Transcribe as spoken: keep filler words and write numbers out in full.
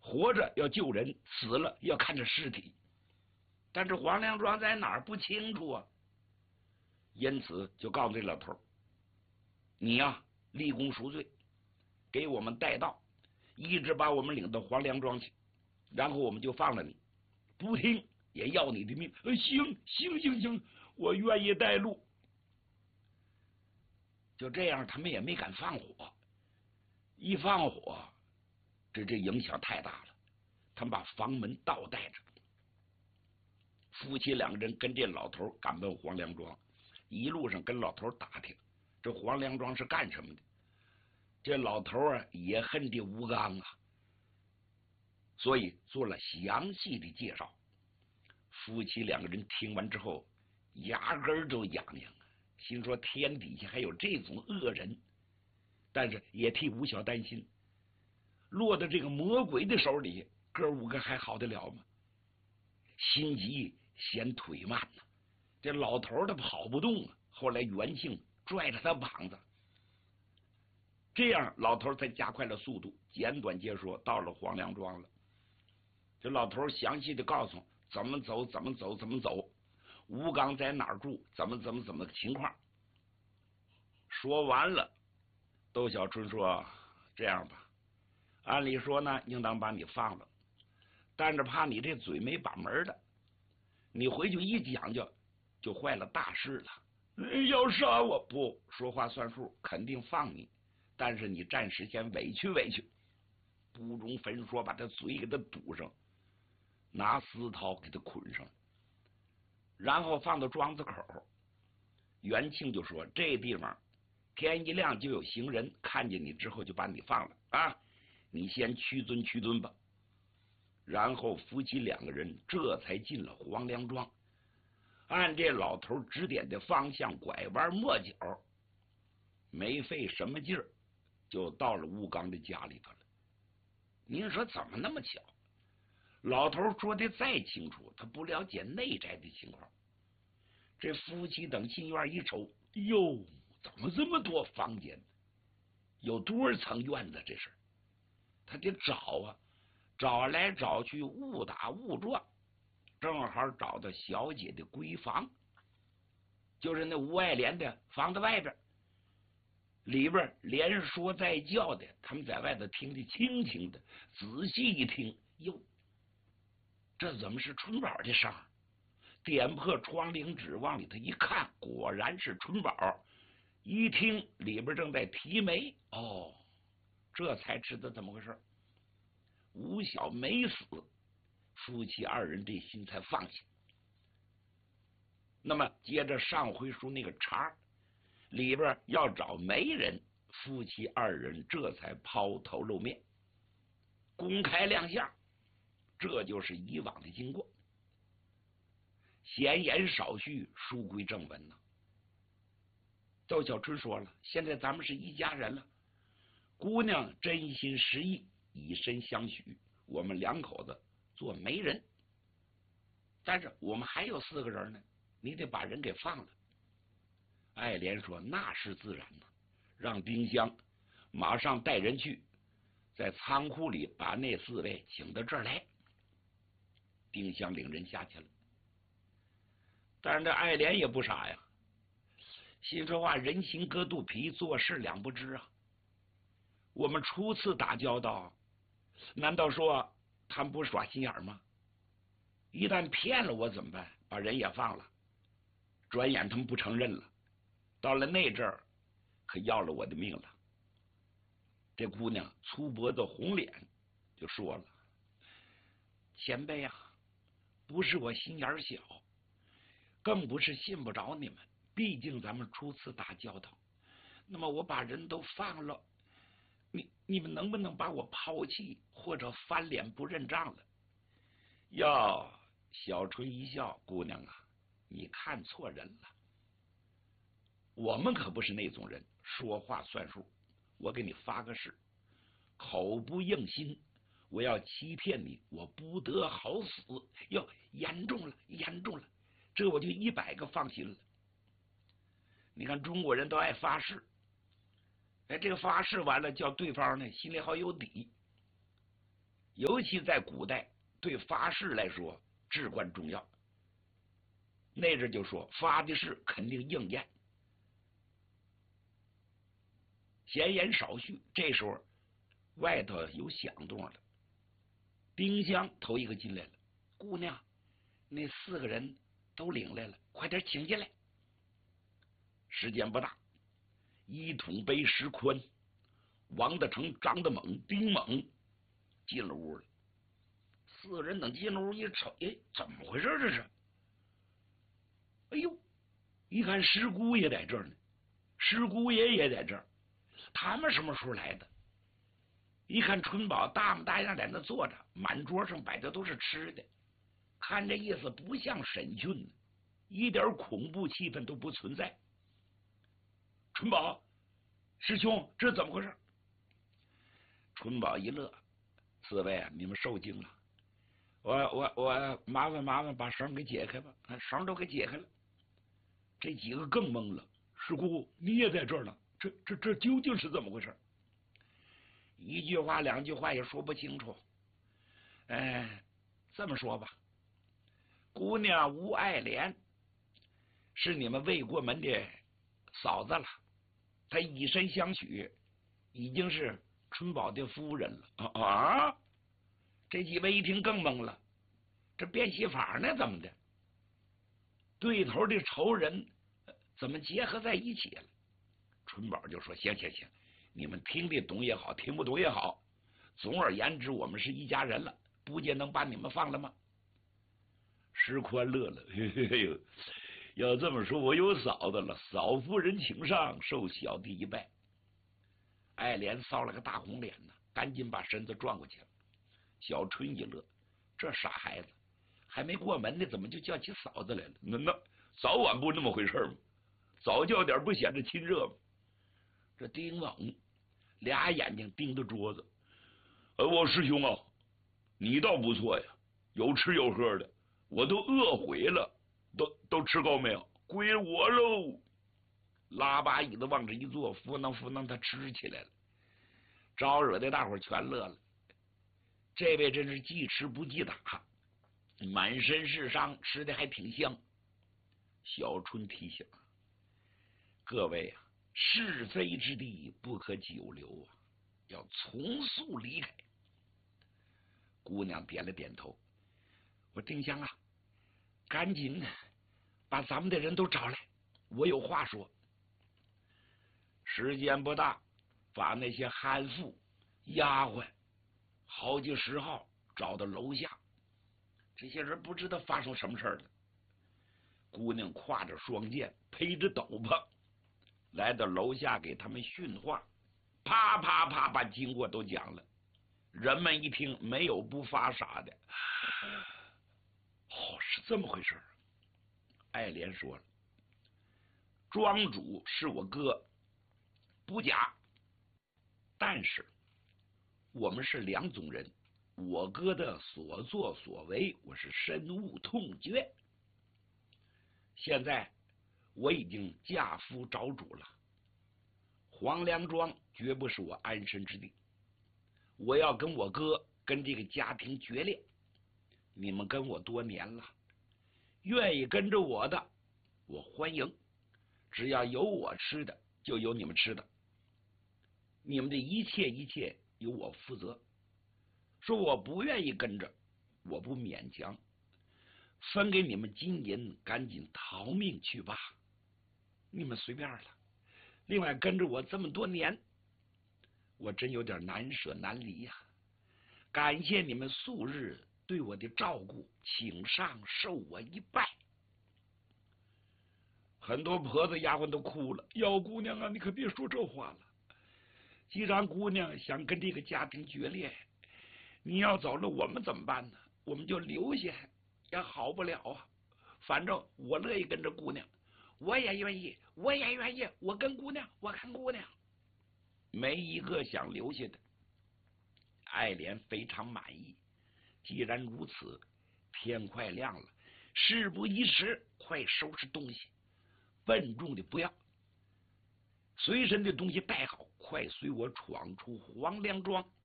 活着要救人，死了要看着尸体。但是黄良庄在哪儿不清楚啊，因此就告诉这老头，你呀、啊、立功赎罪，给我们带道，一直把我们领到黄良庄去，然后我们就放了你。不听也要你的命。呃，行行行行，我愿意带路。就这样，他们也没敢放火。一放火，这这影响太大了。他们把房门倒带着，夫妻两个人跟这老头赶奔黄良庄，一路上跟老头打听这黄良庄是干什么的。这老头啊也恨这吴刚啊，所以做了详细的介绍。夫妻两个人听完之后，牙根都痒痒，心说天底下还有这种恶人，但是也替吴晓担心，落到这个魔鬼的手里，哥五个还好得了吗？心急嫌腿慢呢，这老头他跑不动啊。后来袁庆拽着他膀子，这样老头才加快了速度，简短截说，到了黄良庄了。这老头详细的告诉怎么走怎么走怎么走，吴刚在哪儿住，怎么怎么怎么情况。说完了，窦小春说，这样吧，按理说呢应当把你放了，但是怕你这嘴没把门的，你回去一讲究就坏了大事了。要杀我？不，说话算数，肯定放你，但是你暂时先委屈委屈。不容分说，把他嘴给他堵上，拿丝绦给他捆上，然后放到庄子口。袁庆就说，这地方天一亮就有行人看见你之后就把你放了啊，你先屈尊屈尊吧。然后夫妻两个人这才进了黄良庄，按这老头指点的方向拐弯抹角，没费什么劲儿就到了吴刚的家里头了。您说怎么那么巧？老头说的再清楚，他不了解内宅的情况。这夫妻等进院一瞅，哟，怎么这么多房间？有多少层院子？这是他得找啊，找来找去，误打误撞，正好找到小姐的闺房，就是那吴爱莲的房子外边，里边连说带叫的，他们在外头听得清清的，仔细一听，哟，这怎么是春宝的声？点破窗棂纸往里头一看，果然是春宝。一听里边正在提媒，哦，这才知道怎么回事。吴晓没死，夫妻二人这心才放下。那么接着上回书那个茬里边要找媒人，夫妻二人这才抛头露面，公开亮相。这就是以往的经过。闲言少叙，书归正文呢。窦小春说了，现在咱们是一家人了，姑娘真心实意，以身相许，我们两口子做媒人。但是我们还有四个人呢，你得把人给放了。爱莲说，那是自然呢，让丁香马上带人去，在仓库里把那四位请到这儿来。丁香领人下去了。但是这爱莲也不傻呀，心说话，人心隔肚皮，做事两不知啊。我们初次打交道，难道说他们不耍心眼吗？一旦骗了我怎么办？把人也放了，转眼他们不承认了，到了那阵儿可要了我的命了。这姑娘粗脖子红脸就说了，前辈啊，不是我心眼小，更不是信不着你们，毕竟咱们初次打交道，那么我把人都放了，你你们能不能把我抛弃，或者翻脸不认账了？哟，小春一笑，姑娘啊，你看错人了，我们可不是那种人，说话算数。我给你发个誓，口不应心，我要欺骗你，我不得好死。哟，严重了，严重了，这我就一百个放心了。你看中国人都爱发誓，哎，这个发誓完了，叫对方呢心里好有底。 尤其在古代，对发誓来说至关重要。那阵就说发的誓肯定应验。闲言少叙，这时候外头有响动了，丁香头一个进来了。姑娘，那四个人都领来了，快点请进来。时间不大，一统杯、石宽、王德成、张德猛、丁猛进了屋了。四个人等进了屋一瞅，哎，怎么回事这是？哎呦，一看石姑爷在这儿呢，石姑爷也在这儿，他们什么时候来的？一看春宝大模大样在那坐着，满桌上摆的都是吃的，看这意思不像审讯，一点恐怖气氛都不存在。春宝，师兄，这怎么回事？春宝一乐，四位啊，你们受惊了，我我我麻烦麻烦把绳给解开吧，绳都给解开了。这几个更懵了，师姑你也在这儿呢，这这这究竟是怎么回事？一句话两句话也说不清楚。哎，这么说吧，姑娘吴爱莲是你们魏国门的嫂子了，她以身相许，已经是春宝的夫人了。啊！这几位一听更懵了，这变戏法呢？怎么的？对头的仇人怎么结合在一起了？春宝就说：“行行行，你们听得懂也好，听不懂也好，总而言之，我们是一家人了，不见能把你们放了吗？”石宽乐了，嘿嘿嘿，要这么说，我有嫂子了，嫂夫人请上，受小弟一拜。爱莲臊了个大红脸呢，赶紧把身子转过去了。小春一乐，这傻孩子还没过门呢，怎么就叫起嫂子来了？那那早晚不那么回事吗？早叫点不显得亲热吗？这丁猛俩眼睛盯着桌子，呃，我师兄啊，你倒不错呀，有吃有喝的，我都饿毁了，都都吃够没有？归我喽！拉把椅子往这一坐，扶能扶能，他吃起来了，招惹的大伙全乐了。这位真是既吃不记打，满身是伤，吃的还挺香。小春提醒各位啊，是非之地不可久留啊，要从速离开。姑娘点了点头，我丁香啊，赶紧把咱们的人都找来，我有话说。时间不大，把那些悍妇、丫鬟好几十号找到楼下，这些人不知道发生什么事了。姑娘挎着双剑，披着斗篷，来到楼下给他们训话，啪啪啪把经过都讲了。人们一听，没有不发傻的。哦，是这么回事。爱莲说了，庄主是我哥，不假，但是我们是两种人，我哥的所作所为，我是深恶痛绝。现在我已经嫁夫找主了，黄梁庄绝不是我安身之地，我要跟我哥跟这个家庭决裂。你们跟我多年了，愿意跟着我的我欢迎，只要有我吃的就有你们吃的，你们的一切一切由我负责。说我不愿意跟着，我不勉强，分给你们金银，赶紧逃命去吧，你们随便了。另外跟着我这么多年，我真有点难舍难离呀、啊，感谢你们素日对我的照顾，请上受我一拜。很多婆子丫鬟都哭了，姚姑娘啊，你可别说这话了，既然姑娘想跟这个家庭决裂，你要走了我们怎么办呢？我们就留下也好不了啊，反正我乐意跟着姑娘，我也愿意，我也愿意，我跟姑娘，我看姑娘，没一个想留下的。爱莲非常满意，既然如此，天快亮了，事不宜迟，快收拾东西，笨重的不要，随身的东西带好，快随我闯出黄梁庄，